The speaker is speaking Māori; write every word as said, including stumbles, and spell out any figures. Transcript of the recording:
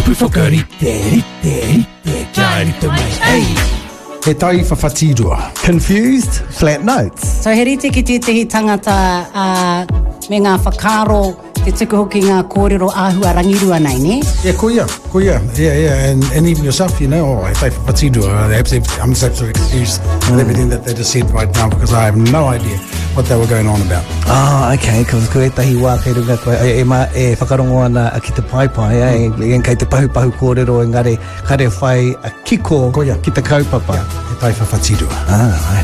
Tupu whakarite, rite, rite, kia rite mai, hey! He tai whawhatirua. Confused? Flat notes. So he rite ki tētahi tangata uh, me ngā whakaro, te tuku hoki ngā kōrero āhua rangirua nei, ne? Yeah, ko ia, ko ia. Yeah, yeah, and, and even yourself, you know, oh, he tai whawhatirua. They absolutely, I'm just absolutely confused mm. with everything that they just said right now because I have no idea what they were going on about. Oh, okay, because ko e tahi wā kei runga koe, e, e, ma, e whakarongo ana a ki te paipai, eh? Mm. E, kei te pahu-pahu kōrero, engare, kare whai a kiko ko ia. Ki te kaupapa. Yeah, he tai whawhatirua. Ah, right.